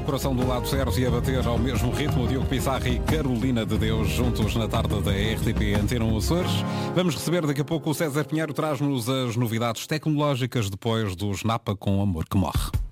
coração do lado certo e a bater ao mesmo ritmo. Diogo Pissarra e Carolina de Deus juntos na tarde da RTP Antena Açores. Vamos receber daqui a pouco o César Pinheiro, traz-nos as novidades tecnológicas depois do Snapa com Amor que Morre.